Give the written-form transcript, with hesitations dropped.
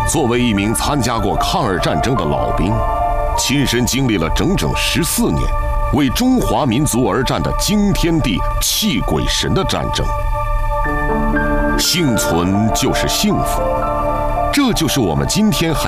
作为一名参加过抗日战争的老兵，亲身经历了整整14年为中华民族而战的惊天地泣鬼神的战争。幸存就是幸福，这就是我们今天还